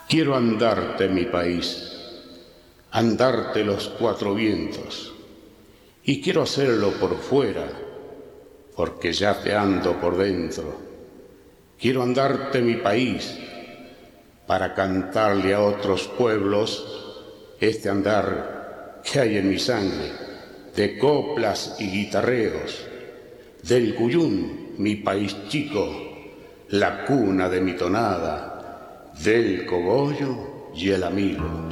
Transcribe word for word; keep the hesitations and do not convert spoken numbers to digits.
Quiero andarte mi país, andarte los cuatro vientos, y quiero hacerlo por fuera, porque ya te ando por dentro. Quiero andarte mi país, para cantarle a otros pueblos este andar que hay en mi sangre, de coplas y guitarreos, del Cuyún, mi país chico, la cuna de mi tonada, del cogollo y el amigo.